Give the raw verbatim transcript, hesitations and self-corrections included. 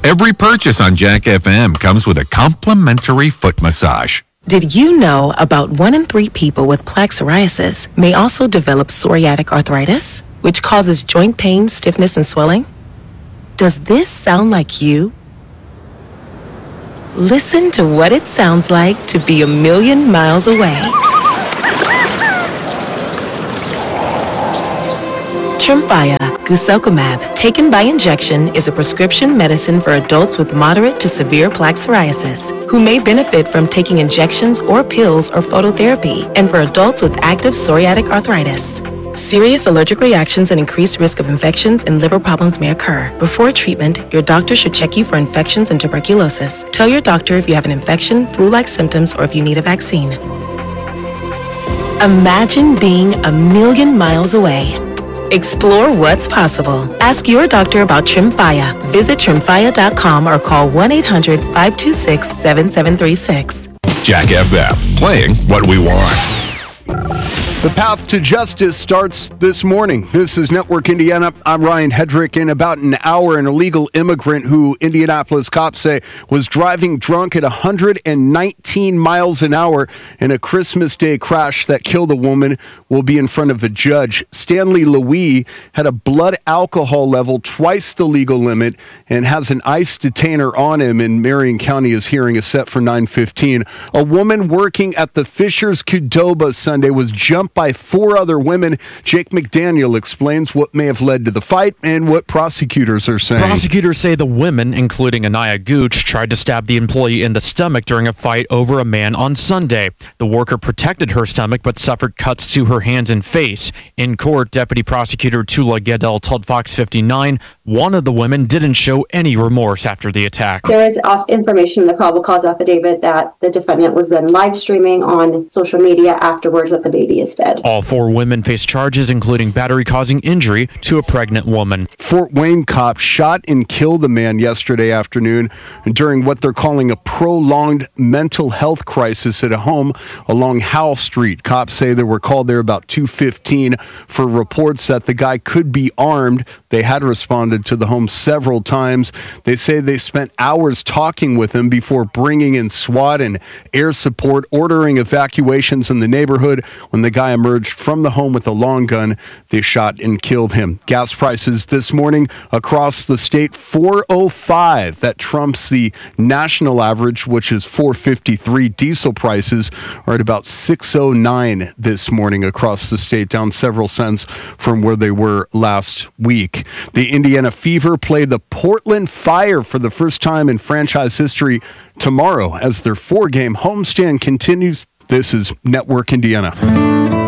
Every purchase on Jack F M comes with a complimentary foot massage. Did you know about one in three people with plaque psoriasis may also develop psoriatic arthritis, which causes joint pain, stiffness, and swelling? Does this sound like you? Listen to what it sounds like to be a million miles away. Tremfya guselkumab, taken by injection, is a prescription medicine for adults with moderate to severe plaque psoriasis who may benefit from taking injections or pills or phototherapy, and for adults with active psoriatic arthritis. Serious allergic reactions and increased risk of infections and liver problems may occur. Before treatment, your doctor should check you for infections and tuberculosis. Tell your doctor if you have an infection, flu-like symptoms, or if you need a vaccine. Imagine being a million miles away. Explore what's possible. Ask your doctor about Tremfya. Visit tremfya dot com or call one eight hundred five two six seven seven three six. Jack F M, playing what we want. The path to justice starts this morning. This is Network Indiana. I'm Ryan Hedrick. In about an hour, an illegal immigrant who Indianapolis cops say was driving drunk at one hundred nineteen miles an hour in a Christmas Day crash that killed a woman will be in front of a judge. Stanley Louis had a blood alcohol level twice the legal limit and has an ICE detainer on him, and Marion County is hearing is set for nine fifteen. A woman working at the Fisher's Qdoba Sunday was jumped by four other women. Jake McDaniel explains what may have led to the fight and what prosecutors are saying. Prosecutors say the women, including Anaya Gooch, tried to stab the employee in the stomach during a fight over a man on Sunday. The worker protected her stomach but suffered cuts to her hands and face. In court, Deputy Prosecutor Tula Gedel told Fox fifty-nine one of the women didn't show any remorse after the attack. There is information in the probable cause affidavit that the defendant was then live streaming on social media afterwards that the baby is dead. All four women face charges, including battery causing injury to a pregnant woman. Fort Wayne cops shot and killed a man yesterday afternoon during what they're calling a prolonged mental health crisis at a home along Howell Street. Cops say they were called there about two fifteen for reports that the guy could be armed. They had responded to the home several times. They say they spent hours talking with him before bringing in SWAT and air support, ordering evacuations in the neighborhood. When the guy emerged from the home with a long gun, they shot and killed him. Gas prices this morning across the state, four oh five. That trumps the national average, which is four fifty-three. Diesel prices are at about six oh nine this morning across the state, down several cents from where they were last week. The Indiana Fever play the Portland Fire for the first time in franchise history tomorrow as their four-game homestand continues. This is Network Indiana.